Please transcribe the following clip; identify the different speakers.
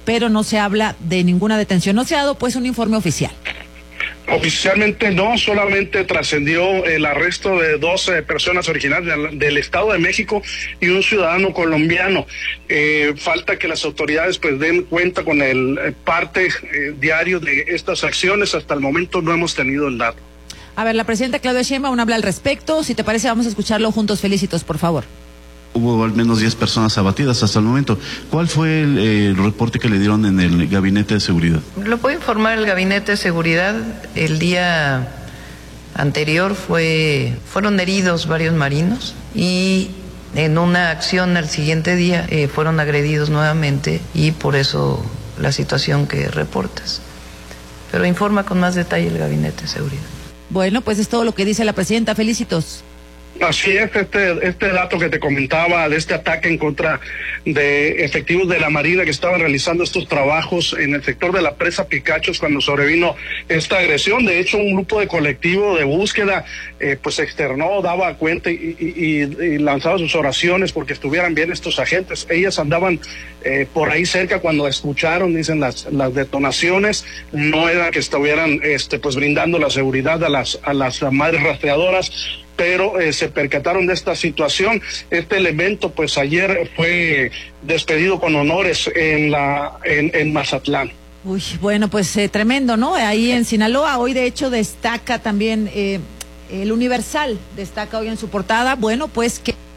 Speaker 1: pero no se habla de ninguna detención. No se ha dado pues un informe oficial.
Speaker 2: Oficialmente no, solamente trascendió el arresto de 12 personas originarias del Estado de México y un ciudadano colombiano. Falta que las autoridades pues den cuenta con el parte diario de estas acciones. Hasta el momento no hemos tenido el dato.
Speaker 1: A ver, la presidenta Claudia Sheinbaum habla al respecto. Si te parece, vamos a escucharlo juntos. Felicitos, por favor.
Speaker 3: Hubo al menos 10 personas abatidas hasta el momento. ¿Cuál fue el reporte que le dieron en el Gabinete de Seguridad?
Speaker 4: Lo puede informar el Gabinete de Seguridad. El día anterior fueron heridos varios marinos y en una acción al siguiente día fueron agredidos nuevamente y por eso la situación que reportas. Pero informa con más detalle el Gabinete de Seguridad.
Speaker 1: Bueno, pues es todo lo que dice la presidenta. Felicitos.
Speaker 2: Así es, este dato que te comentaba de este ataque en contra de efectivos de la Marina que estaban realizando estos trabajos en el sector de la presa Picachos cuando sobrevino esta agresión. De hecho, un grupo de colectivo de búsqueda pues externó, daba cuenta y lanzaba sus oraciones porque estuvieran bien estos agentes. Ellas andaban por ahí cerca cuando escucharon, dicen, las detonaciones. No era que estuvieran pues brindando la seguridad a las madres rastreadoras, pero se percataron de esta situación. Este elemento pues ayer fue despedido con honores en Mazatlán.
Speaker 1: Uy, bueno, pues tremendo, ¿no? Ahí en Sinaloa, hoy de hecho destaca también el Universal, destaca hoy en su portada, bueno, pues que